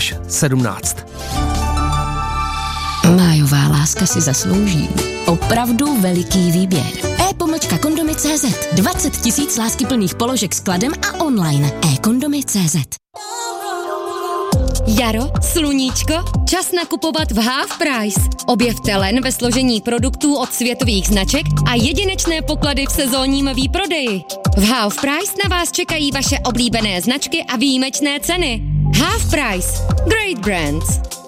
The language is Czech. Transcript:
až 17. Májová láska si zaslouží opravdu veliký výběr. e-kondomy.cz 20 000 láskyplných položek s kladem a online. e-kondomy.cz. Jaro, sluníčko, čas nakupovat v Half Price. Objevte len ve složení produktů od světových značek a jedinečné poklady v sezónním výprodeji. V Half Price na vás čekají vaše oblíbené značky a výjimečné ceny. Half Price. Great brands.